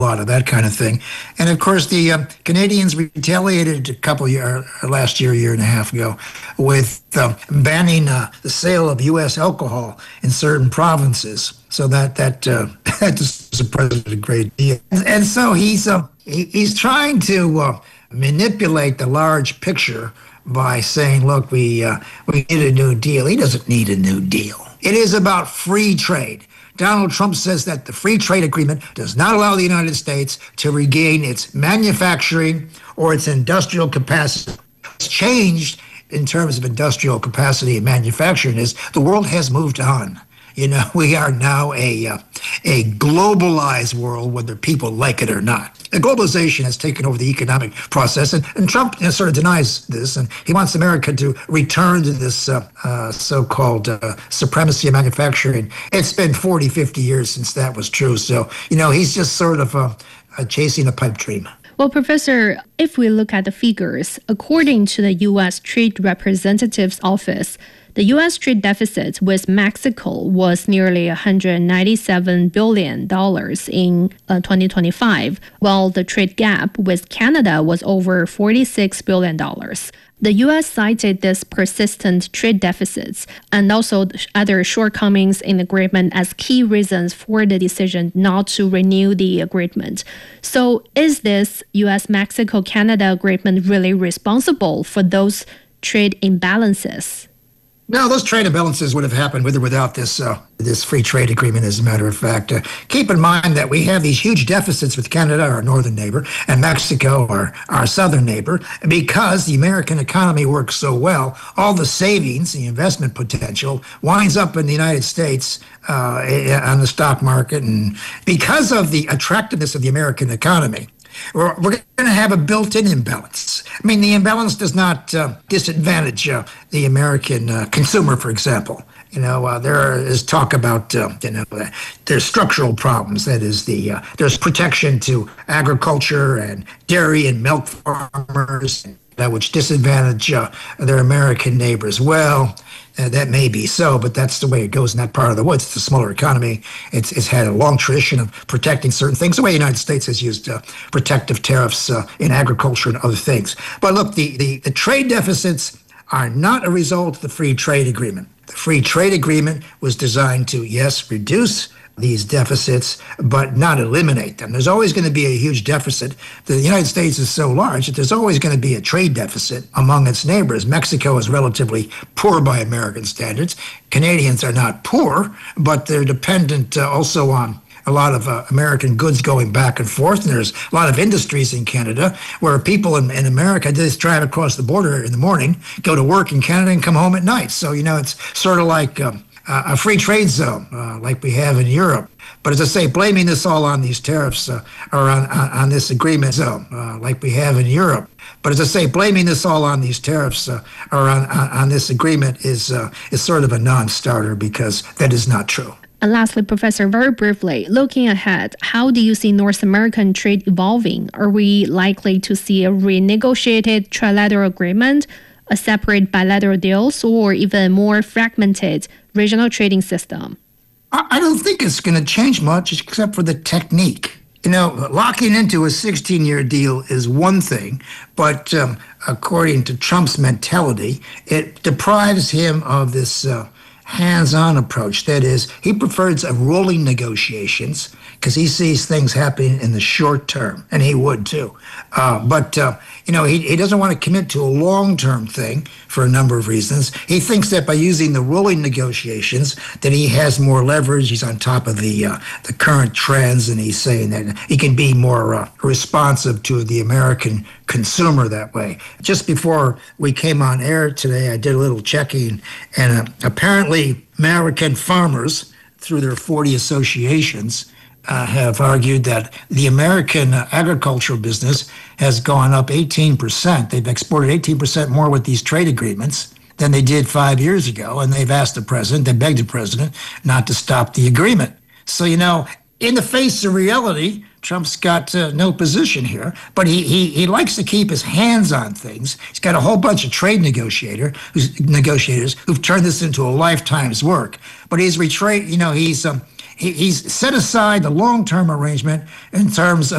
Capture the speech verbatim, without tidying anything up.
lot of that kind of thing. And of course, the uh, Canadians retaliated a couple year, last year, year and a half ago, with uh, banning uh, the sale of U S alcohol in certain provinces. So that that uh, that just is a president a great deal. And, and so he's uh, he, he's trying to uh, manipulate the large picture by saying, "Look, we uh, we need a new deal." He doesn't need a new deal. It is about free trade. Donald Trump says that the free trade agreement does not allow the United States to regain its manufacturing or its industrial capacity. What's changed in terms of industrial capacity and manufacturing is the world has moved on. You know, we are now a uh, a globalized world, whether people like it or not. The globalization has taken over the economic process, and, and Trump you know, sort of denies this, and he wants America to return to this uh, uh, so-called uh, supremacy of manufacturing. It's been forty, fifty years since that was true, so, you know, he's just sort of uh, uh, chasing a pipe dream. Well, Professor, if we look at the figures, according to the U S Trade Representative's Office, the U S trade deficit with Mexico was nearly one hundred ninety-seven billion dollars in uh, twenty twenty-five, while the trade gap with Canada was over forty-six billion dollars. The U S cited this persistent trade deficits and also other shortcomings in the agreement as key reasons for the decision not to renew the agreement. So is this U S Mexico Canada agreement really responsible for those trade imbalances? No, those trade imbalances would have happened with or without this uh, this free trade agreement, as a matter of fact. Uh, keep in mind that we have these huge deficits with Canada, our northern neighbor, and Mexico, our, our southern neighbor. Because the American economy works so well, all the savings, the investment potential, winds up in the United States uh, on the stock market. And because of the attractiveness of the American economy, We're, we're going to have a built-in imbalance. I mean, the imbalance does not uh, disadvantage uh, the American uh, consumer, for example. You know, uh, there is talk about, uh, you know, uh, there's structural problems. That is, the uh, there's protection to agriculture and dairy and milk farmers, uh, which disadvantage uh, their American neighbors. Well, Uh, that may be so, but that's the way it goes in that part of the woods. It's a smaller economy. It's, it's had a long tradition of protecting certain things, the way the United States has used uh, protective tariffs uh, in agriculture and other things. But look, the, the, the trade deficits are not a result of the free trade agreement. The free trade agreement was designed to, yes, reduce these deficits, but not eliminate them. There's always going to be a huge deficit. The United States is so large that there's always going to be a trade deficit among its neighbors. Mexico is relatively poor by American standards. Canadians are not poor, but they're dependent uh, also on a lot of uh, American goods going back and forth. And there's a lot of industries in Canada where people in, in America just drive across the border in the morning, go to work in Canada, and come home at night. So, you know, it's sort of like um, a free trade zone uh, like we have in Europe. But as I say, blaming this all on these tariffs uh, or on, on, on this agreement zone uh, like we have in Europe. But as I say, blaming this all on these tariffs uh, or on, on, on this agreement is, uh, is sort of a non-starter, because that is not true. And lastly, Professor, very briefly, looking ahead, how do you see North American trade evolving? Are we likely to see a renegotiated trilateral agreement, a separate bilateral deals, or even more fragmented regional trading system? I don't think it's going to change much except for the technique. You know, locking into a sixteen-year deal is one thing, but um, according to Trump's mentality, it deprives him of this uh, hands-on approach. That is, he prefers a rolling negotiations because he sees things happening in the short term, and he would too. Uh, but, uh, you know, he, he doesn't want to commit to a long-term thing for a number of reasons. He thinks that by using the rolling negotiations that he has more leverage. He's on top of the uh, the current trends, and he's saying that he can be more uh, responsive to the American consumer that way. Just before we came on air today, I did a little checking, and uh, apparently American farmers, through their forty associations, Uh, have argued that the American uh, agricultural business has gone up eighteen percent. They've exported eighteen percent more with these trade agreements than they did five years ago. And they've asked the president, they begged the president not to stop the agreement. So, you know, in the face of reality, Trump's got uh, no position here, but he, he he likes to keep his hands on things. He's got a whole bunch of trade negotiator who's, negotiators who've turned this into a lifetime's work. But he's retrade, you know, he's um, he, he's set aside the long-term arrangement in terms of